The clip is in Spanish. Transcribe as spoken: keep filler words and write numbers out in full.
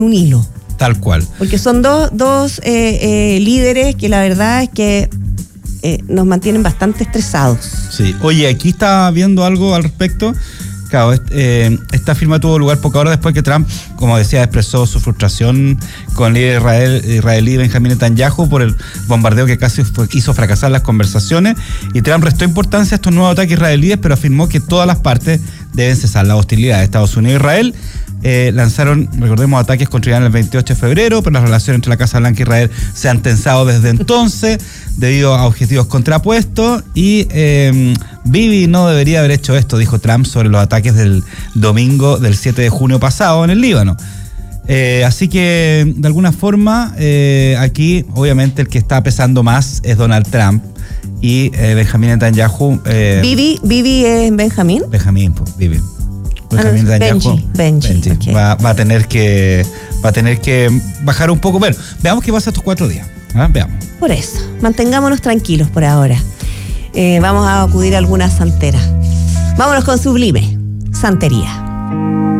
un hilo. Tal cual. Porque son dos, dos eh, eh, líderes que la verdad es que eh, nos mantienen bastante estresados. Sí. Oye, aquí está viendo algo al respecto. Claro, eh, esta firma tuvo lugar poca hora después que Trump, como decía, expresó su frustración con el líder israel, israelí Benjamín Netanyahu por el bombardeo que casi fue, hizo fracasar las conversaciones. Y Trump restó importancia a estos nuevos ataques israelíes, pero afirmó que todas las partes deben cesar la hostilidad de Estados Unidos e Israel. Eh, lanzaron, recordemos, ataques contra Irán el veintiocho de febrero, pero las relaciones entre la Casa Blanca e Israel se han tensado desde entonces debido a objetivos contrapuestos y eh, Bibi no debería haber hecho esto, dijo Trump sobre los ataques del domingo del siete de junio pasado en el Líbano. Eh, así que, de alguna forma, eh, aquí obviamente el que está pesando más es Donald Trump y eh, Benjamín Netanyahu. Eh, ¿Bibi, Bibi es Benjamín? Benjamín, pues, Bibi. Benji, Benji, Benji. Okay. Va, va a tener que va a tener que bajar un poco. Bueno, veamos qué pasa estos cuatro días. ¿Ah? Veamos. Por eso, mantengámonos tranquilos por ahora. Eh, vamos a acudir a alguna santera. Vámonos con Sublime, santería.